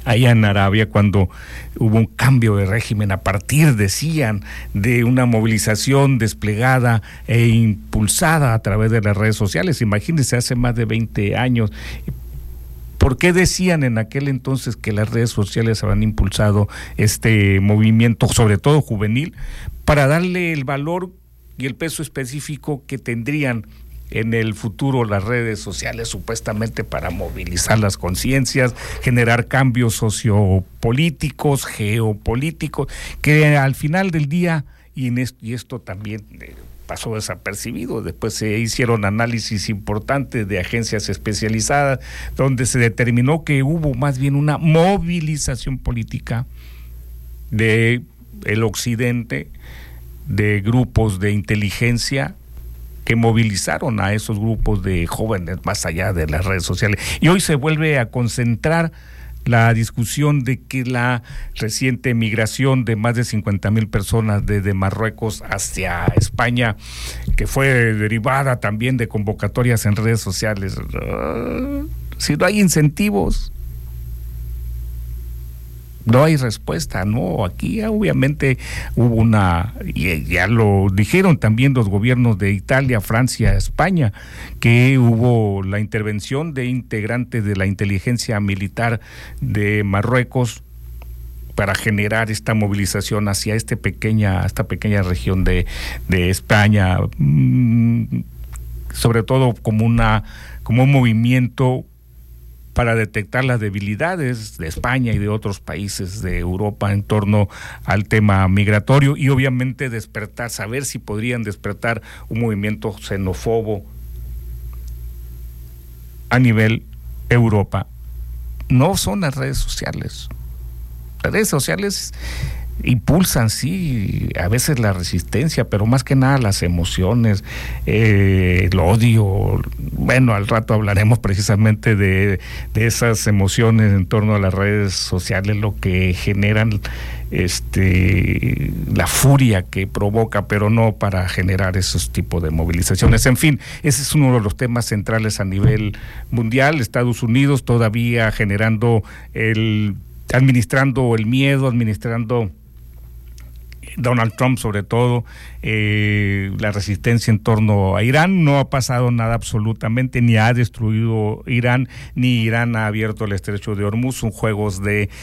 allá en Arabia, cuando hubo un cambio de régimen a partir, decían, de una movilización desplegada e impulsada a través de las redes sociales. Imagínense, hace más de 20 años. ¿Por qué decían en aquel entonces que las redes sociales habían impulsado este movimiento, sobre todo juvenil, para darle el valor y el peso específico que tendrían en el futuro las redes sociales, supuestamente para movilizar las conciencias, generar cambios sociopolíticos, geopolíticos, que al final del día, y esto también pasó desapercibido, después se hicieron análisis importantes de agencias especializadas, donde se determinó que hubo más bien una movilización política de el occidente, de grupos de inteligencia que movilizaron a esos grupos de jóvenes más allá de las redes sociales. Y hoy se vuelve a concentrar la discusión de que la reciente migración de más de 50,000 personas desde Marruecos hacia España, que fue derivada también de convocatorias en redes sociales. Si no hay incentivos, no hay respuesta, ¿no? Aquí obviamente hubo y ya lo dijeron también los gobiernos de Italia, Francia, España, que hubo la intervención de integrantes de la inteligencia militar de Marruecos para generar esta movilización hacia esta pequeña región de España, sobre todo como un movimiento para detectar las debilidades de España y de otros países de Europa en torno al tema migratorio, y obviamente saber si podrían despertar un movimiento xenófobo a nivel Europa. No son las redes sociales. Las redes sociales impulsan, sí, a veces la resistencia, pero más que nada las emociones, el odio. Bueno, al rato hablaremos precisamente de esas emociones en torno a las redes sociales, lo que generan la furia que provoca, pero no para generar esos tipos de movilizaciones. En fin, ese es uno de los temas centrales a nivel mundial. Estados Unidos todavía administrando el miedo, administrando Donald Trump, sobre todo, la resistencia en torno a Irán. No ha pasado nada absolutamente, ni ha destruido Irán, ni Irán ha abierto el estrecho de Hormuz. Son juegos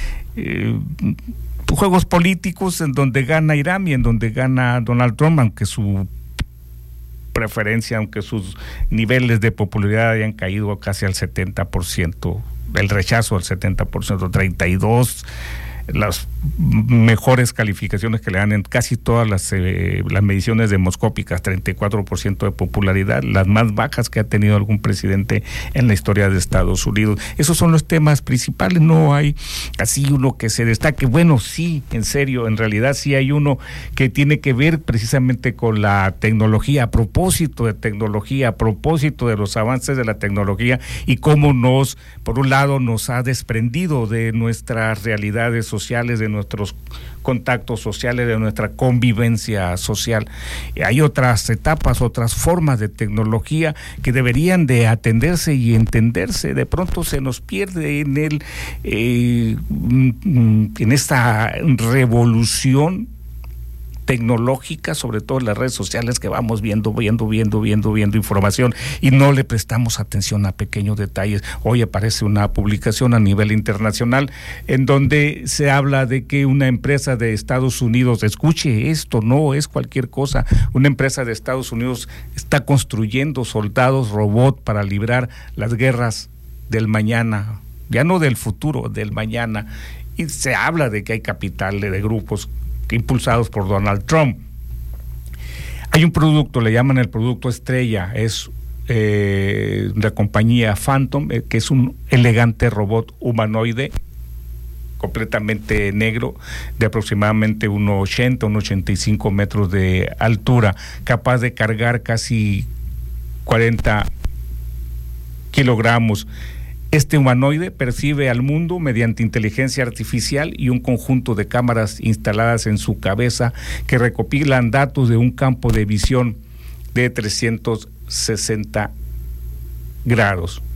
políticos en donde gana Irán y en donde gana Donald Trump, aunque su preferencia, aunque sus niveles de popularidad hayan caído casi al 70%, el rechazo al 70%, 32%, las mejores calificaciones que le dan en casi todas las mediciones demoscópicas, 34% de popularidad, las más bajas que ha tenido algún presidente en la historia de Estados Unidos. Esos son los temas principales, no hay así uno que se destaque. Bueno, sí, en serio, en realidad sí hay uno que tiene que ver precisamente con la tecnología, a propósito de tecnología, a propósito de los avances de la tecnología y cómo por un lado nos ha desprendido de nuestras realidades sociales, de nuestros contactos sociales, de nuestra convivencia social. Hay otras etapas, otras formas de tecnología que deberían de atenderse y entenderse. De pronto se nos pierde en esta revolución tecnológica, sobre todo en las redes sociales, que vamos viendo información y no le prestamos atención a pequeños detalles. Hoy aparece una publicación a nivel internacional en donde se habla de que una empresa de Estados Unidos, escuche esto, no es cualquier cosa, una empresa de Estados Unidos está construyendo soldados robot para librar las guerras del mañana, ya no del futuro, del mañana, y se habla de que hay capital de grupos impulsados por Donald Trump. Hay un producto, le llaman el producto estrella, es la compañía Phantom, que es un elegante robot humanoide completamente negro, de aproximadamente 1,80, 1,85 metros de altura, capaz de cargar casi 40 kilogramos. Este humanoide percibe al mundo mediante inteligencia artificial y un conjunto de cámaras instaladas en su cabeza que recopilan datos de un campo de visión de 360 grados.